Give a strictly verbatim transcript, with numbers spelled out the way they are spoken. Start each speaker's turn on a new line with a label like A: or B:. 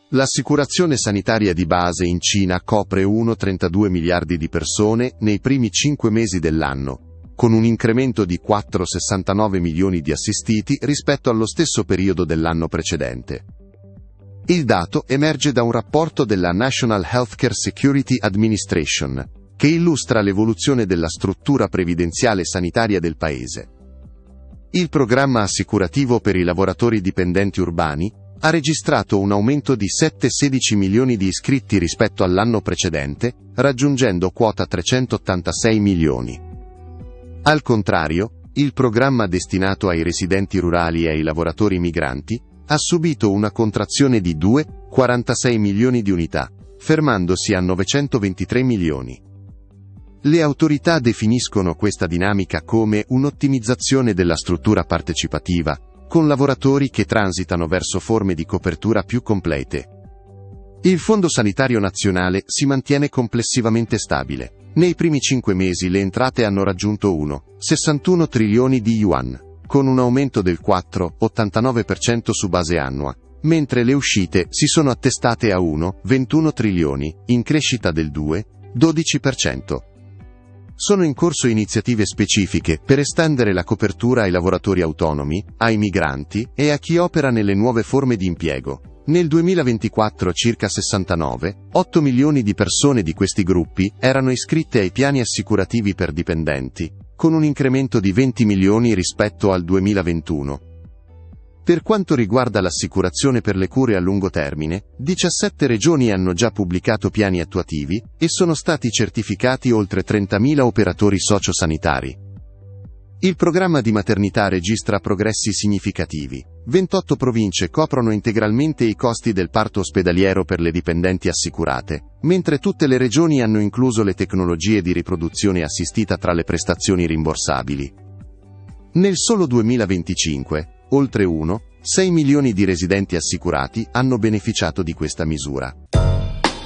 A: L'assicurazione sanitaria di base in Cina copre uno virgola trentadue miliardi di persone nei primi cinque mesi dell'anno, con un incremento di quattro virgola sessantanove milioni di assistiti rispetto allo stesso periodo dell'anno precedente. Il dato emerge da un rapporto della National Healthcare Security Administration, che illustra l'evoluzione della struttura previdenziale sanitaria del paese. Il programma assicurativo per i lavoratori dipendenti urbani ha registrato un aumento di sette virgola sedici milioni di iscritti rispetto all'anno precedente, raggiungendo quota trecentottantasei milioni. Al contrario, il programma destinato ai residenti rurali e ai lavoratori migranti ha subito una contrazione di due virgola quarantasei milioni di unità, fermandosi a novecentoventitré milioni. Le autorità definiscono questa dinamica come un'ottimizzazione della struttura partecipativa, con lavoratori che transitano verso forme di copertura più complete. Il Fondo Sanitario Nazionale si mantiene complessivamente stabile. Nei primi cinque mesi le entrate hanno raggiunto uno virgola sessantuno trilioni di yuan, con un aumento del quattro virgola ottantanove per cento su base annua, mentre le uscite si sono attestate a uno virgola ventuno trilioni, in crescita del due virgola dodici per cento. Sono in corso iniziative specifiche per estendere la copertura ai lavoratori autonomi, ai migranti e a chi opera nelle nuove forme di impiego. Nel duemilaventiquattro circa sessantanove virgola otto milioni di persone di questi gruppi erano iscritte ai piani assicurativi per dipendenti, con un incremento di venti milioni rispetto al duemilaventuno. Per quanto riguarda l'assicurazione per le cure a lungo termine, diciassette regioni hanno già pubblicato piani attuativi e sono stati certificati oltre trentamila operatori sociosanitari. Il programma di maternità registra progressi significativi. ventotto province coprono integralmente i costi del parto ospedaliero per le dipendenti assicurate, mentre tutte le regioni hanno incluso le tecnologie di riproduzione assistita tra le prestazioni rimborsabili. Nel solo duemilaventicinque, oltre uno virgola sei milioni di residenti assicurati hanno beneficiato di questa misura.